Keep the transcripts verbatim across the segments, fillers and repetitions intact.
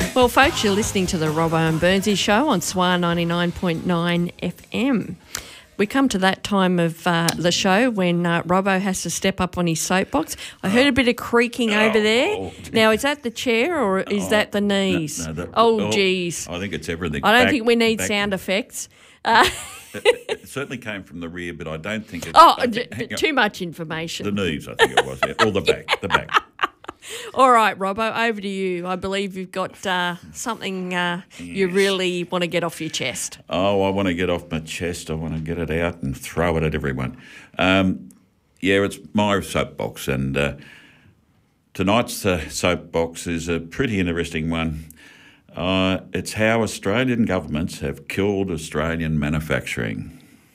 Well, folks, you're listening to the Robbo and Burnsy Show on S W R ninety-nine point nine F M. We come to that time of uh, the show when uh, Robbo has to step up on his soapbox. I heard a bit of creaking Oh, over there. oh. Now, is that the chair or is Oh, that the knees? no, no, that- oh, oh, geez. I think it's everything. I don't Back- think we need back- sound effects. Uh, It, it certainly came from the rear, but I don't think it. oh, I d- think- hang d- on. too much information. The knees, I think it was, yeah. Or the back, the back. All right, Robbo, over to you. I believe you've got uh, something uh, you Yes. really want to get off your chest. Oh, I want to get off my chest. I want to get it out and throw it at everyone. Um, yeah, it's my soapbox, and uh, tonight's uh, soapbox is a pretty interesting one. Uh, it's how Australian governments have killed Australian manufacturing.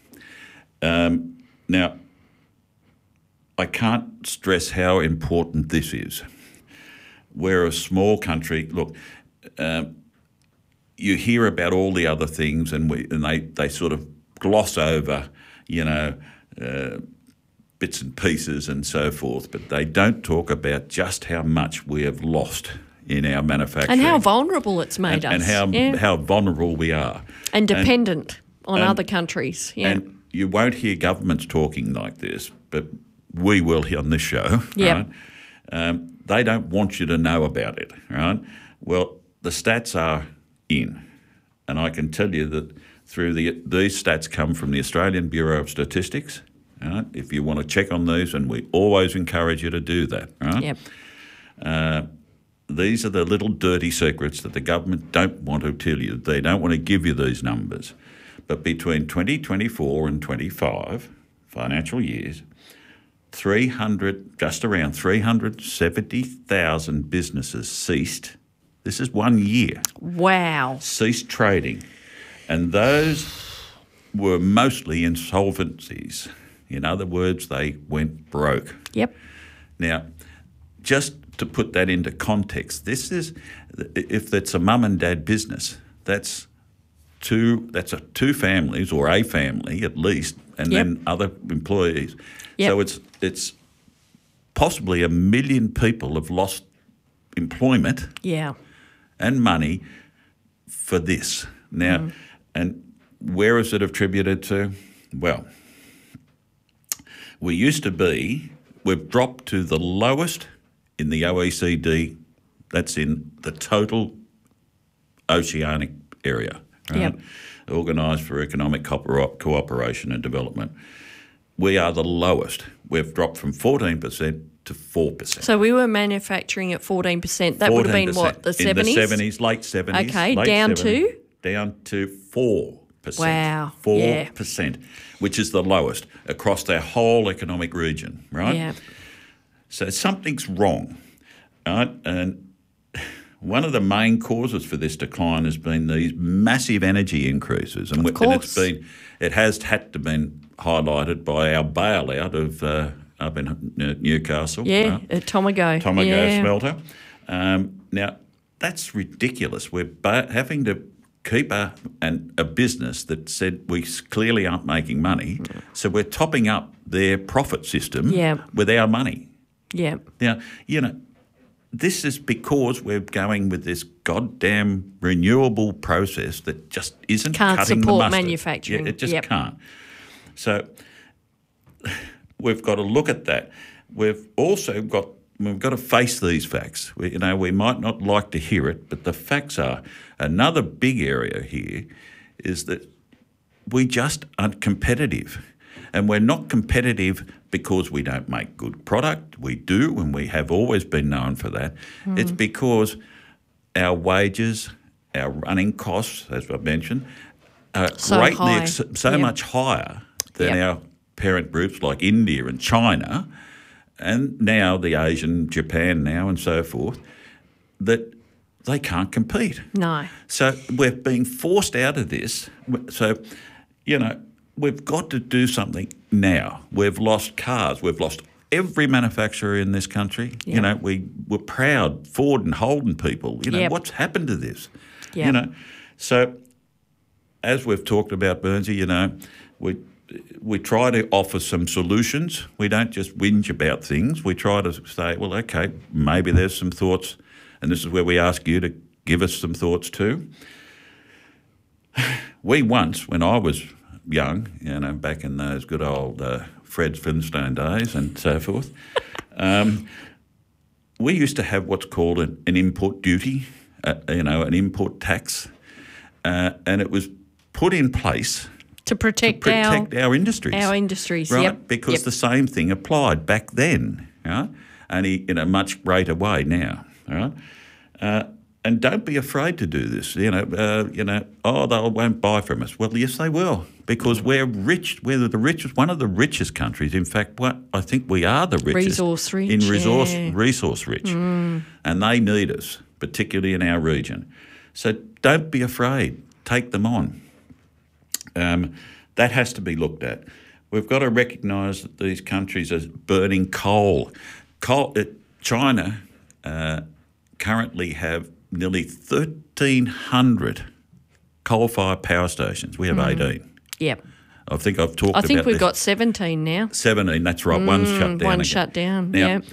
Um, now, I can't stress how important this is. We're a small country. Look, um, you hear about all the other things, and we and they, they sort of gloss over, you know, uh, bits and pieces and so forth, but they don't talk about just how much we have lost in our manufacturing. And how vulnerable it's made and, us. and how yeah. how vulnerable we are. And dependent on and- other countries. Yeah. And you won't hear governments talking like this, but we will here on this show. Yep. Right? Um, they don't want you to know about it, right? Well, the stats are in, and I can tell you that through the these stats come from the Australian Bureau of Statistics. Right? If you want to check on these, and we always encourage you to do that, right? Yep. Uh, these are the little dirty secrets that the government don't want to tell you. They don't want to give you these numbers. But between twenty twenty-four and twenty-five financial years, three hundred, just around three hundred seventy thousand businesses ceased. This is one year. Wow. Ceased trading. And those were mostly insolvencies. In other words, they went broke. Yep. Now, just to put that into context, this is, if it's a mum and dad business, that's two, that's a two families or a family at least, and Yep. then other employees. Yep. So it's it's possibly a million people have lost employment Yeah. and money for this. Now, Mm. and where is it attributed to? Well, we used to be, we've dropped to the lowest in the O E C D, that's in the total oceanic area, right? Yep. Organised for Economic Cooper- Cooperation and Development. We are the lowest. We've dropped from fourteen percent to four percent. So we were manufacturing at fourteen percent. That would have been what, the seventies? In the seventies, late seventies. Okay, late down seventies, to? Down to four percent. Wow, four yeah. percent, which is the lowest across their whole economic region, right? Yeah. So something's wrong, right? And one of the main causes for this decline has been these massive energy increases, and, we, and it's course. been it has had to been highlighted by our bailout of uh, up in uh, Newcastle. Yeah, right? at Tomago. Tomago yeah. smelter. Um, now, that's ridiculous. We're ba- having to keep a, an, a business that said we s- clearly aren't making money, so we're topping up their profit system Yeah. with our money. Yeah. Now, you know, this is because we're going with this goddamn renewable process that just isn't Can't cutting support the mustard. manufacturing. Yeah, it just Yep. can't. So we've got to look at that. We've also got we've got to face these facts. We, you know, we might not like to hear it, but the facts are another big area here is that we just aren't competitive. And we're not competitive because we don't make good product. We do, and we have always been known for that. Mm. It's because our wages, our running costs, as I've mentioned, are So greatly high. ex- so Yep. much higher than Yep. our parent groups like India and China, and now the Asian, Japan now and so forth, that they can't compete. No. So we're being forced out of this. So, you know, we've got to do something now. We've lost cars. We've lost every manufacturer in this country. Yeah. You know, we were proud Ford and Holden people. You know, Yep. what's happened to this? Yep. You know, so as we've talked about, Burnsy, you know, we we try to offer some solutions. We don't just whinge about things. We try to say, well, okay, maybe there's some thoughts, and this is where we ask you to give us some thoughts too. We once, when I was young, you know, back in those good old uh, Fred Flintstone days and so forth, um, we used to have what's called an, an import duty, uh, you know, an import tax, uh, and it was put in place to protect, to protect our, our industries. Our industries, right? Yep. Because yep. the same thing applied back then, right? Only in a much greater way now, right? Uh, and don't be afraid to do this. You know, uh, you know. Oh, they won't buy from us. Well, yes, they will, because we're rich. We're the richest, one of the richest countries. In fact, what I think we are the richest resource rich, in resource yeah. resource rich, mm. and they need us, particularly in our region. So don't be afraid. Take them on. Um, that has to be looked at. We've got to recognise that these countries are burning coal. Coal. Uh, China uh, currently have nearly thirteen hundred coal-fired power stations. We have mm. eighteen. Yep. I think I've talked about I think about we've this. got seventeen now. seventeen, that's right. Mm, one's shut down. One again. shut down, now, yeah.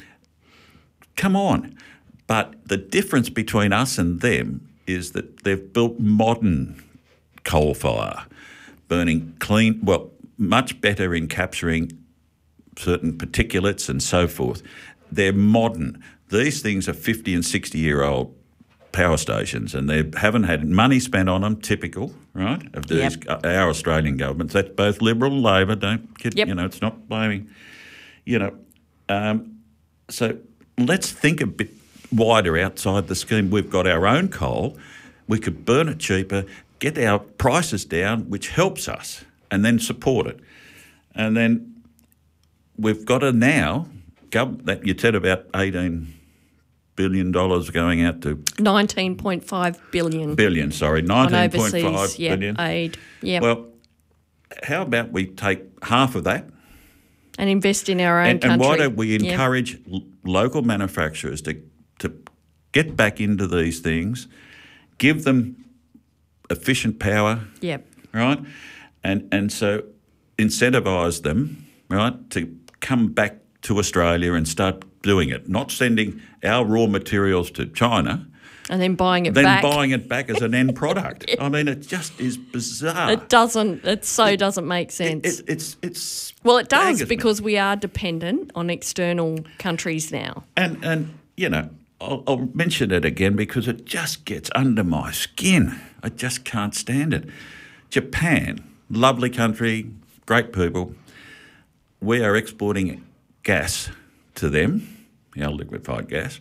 Come on. But the difference between us and them is that they've built modern coal fire, burning clean, well, much better in capturing certain particulates and so forth. They're modern. These things are fifty and sixty-year-old power stations, and they haven't had money spent on them, typical, right, of these yep. our Australian governments. That's both Liberal and Labor, don't kid, yep. you know, it's not blaming, you know. Um, so let's think a bit wider outside the scheme. We've got our own coal. We could burn it cheaper, get our prices down, which helps us, and then support it. And then we've got to now, gov- that you said about eighteen billion dollars going out to... nineteen point five billion. Billion, sorry, nineteen point five overseas, yep, billion. aid, yeah. Well, how about we take half of that and invest in our own and, country? and why don't we yep. encourage l- local manufacturers to to get back into these things, give them efficient power, yep. right, and and so incentivise them, right, to come back to Australia and start doing it, not sending our raw materials to China and then buying it then back. buying it back as an end product. I mean, it just is bizarre. It doesn't. It so it, doesn't make sense. It, it, it's it's well, it does me. because we are dependent on external countries now. And and you know, I'll, I'll mention it again because it just gets under my skin. I just can't stand it. Japan, lovely country, great people. We are exporting gas to them, you know, liquefied gas.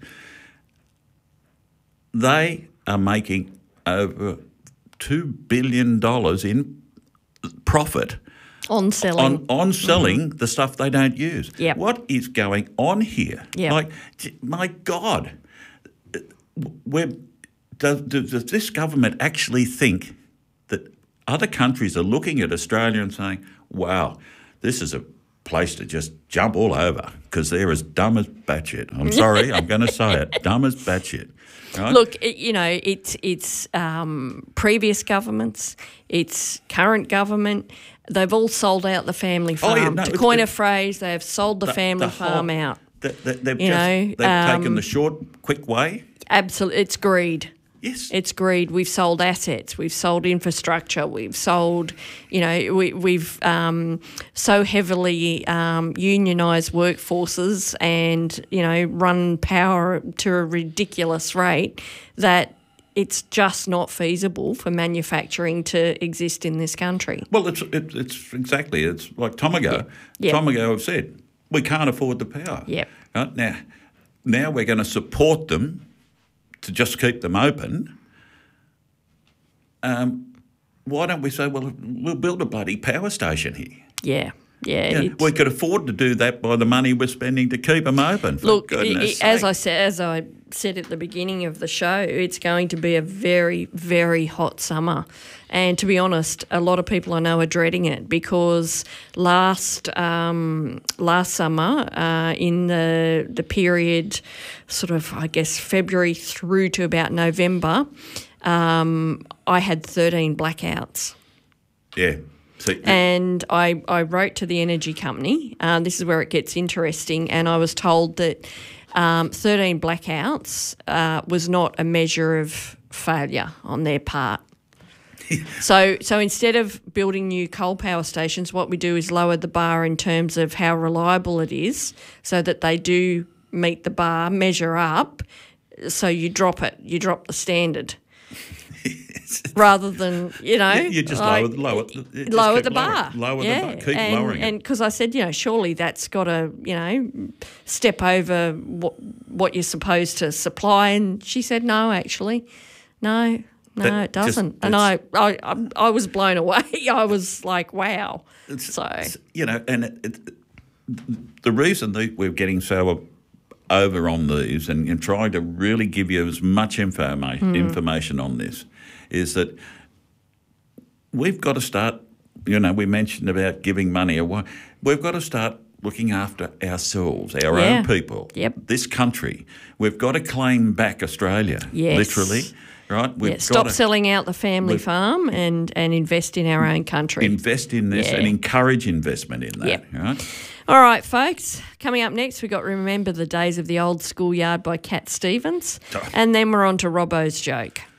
They are making over two billion dollars in profit on selling on, on selling mm-hmm. the stuff they don't use. Yep. What is going on here? Yep. Like, my God, we're, does, does this government actually think that other countries are looking at Australia and saying, wow, this is a place to just jump all over because they're as dumb as batshit. I'm sorry, I'm going to say it, dumb as batshit. Right? Look, it, you know, it's it's um, previous governments, it's current government. They've all sold out the family farm. Oh, yeah, no, to coin it, a phrase, they have sold the, the family the whole, farm out. The, the, they've you just, know, they've um, taken the short, quick way. Absolutely, it's greed. Yes. It's greed. We've sold assets. We've sold infrastructure. We've sold, you know, we, we've um, so heavily um, unionised workforces and, you know, run power to a ridiculous rate that it's just not feasible for manufacturing to exist in this country. Well, it's it, it's exactly. It's like Tomago. Yep. Yep. Tomago have said, we can't afford the power. Yep. Right? Now, now we're going to support them to just keep them open. Um, why don't we say, well, we'll build a bloody power station here? Yeah, yeah. yeah we could afford to do that by the money we're spending to keep them open. For look, goodness it, as sake. I said, as I said at the beginning of the show, it's going to be a very, very hot summer. And to be honest, a lot of people I know are dreading it because last um, last summer, uh, in the the period, sort of I guess February through to about November, um, I had thirteen blackouts. Yeah. See, and I, I wrote to the energy company. Uh, this is where it gets interesting, and I was told that um, thirteen blackouts uh, was not a measure of failure on their part. So so instead of building new coal power stations, what we do is lower the bar in terms of how reliable it is so that they do meet the bar, measure up, so you drop it, you drop the standard. Rather than, you know... You, you just like, lower, lower, just lower keep the lowering, bar. Lower yeah. the bar, keep and, lowering and it. because I said, you know, surely that's got to, you know, step over what, what you're supposed to supply. And she said, no, actually, no, no, That it doesn't. just- and I, I, I, I was blown away. I was like, wow. It's, So, it's, you know, and it, it, the reason that we're getting so over on these and, and trying to really give you as much informa- Mm. information on this is that we've got to start, you know, we mentioned about giving money away. We've got to start looking after ourselves, our Yeah. own people, Yep. this country. We've got to claim back Australia, Yes. literally, right? We've yeah, got stop to selling out the family we've- farm and, and invest in our own country. invest in this Yeah. and encourage investment in that, Yep. right? All right, folks. Coming up next, we've got Remember the Days of the Old Schoolyard by Cat Stevens. Oh. And then we're on to Robbo's joke.